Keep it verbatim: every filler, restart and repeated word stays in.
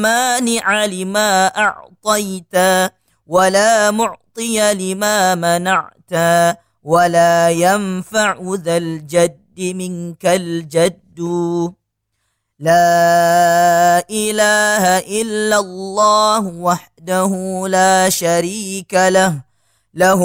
مانع لما أعطيت ولا معطي لما منعت ولا ينفع ذا الجد منك الجد. لا إله إلا الله وحده لا شريك له له